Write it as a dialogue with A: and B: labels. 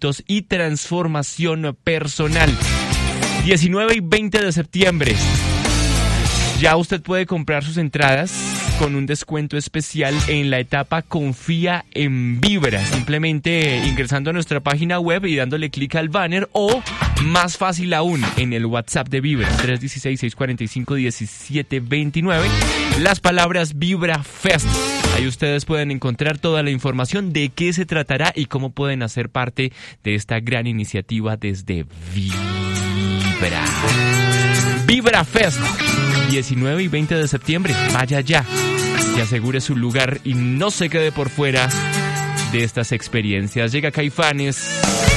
A: éxitos y transformación personal. 19 y 20 de septiembre. Ya usted puede comprar sus entradas con un descuento especial en la etapa Confía en Vibra. Simplemente ingresando a nuestra página web y dándole clic al banner, o más fácil aún, en el WhatsApp de Vibra, 316-645-1729, las palabras Vibra Fest. Ahí ustedes pueden encontrar toda la información de qué se tratará y cómo pueden hacer parte de esta gran iniciativa desde Vibra. Vibra Fest, 19 y 20 de septiembre. Vaya ya y asegure su lugar y no se quede por fuera de estas experiencias. Llega Caifanes.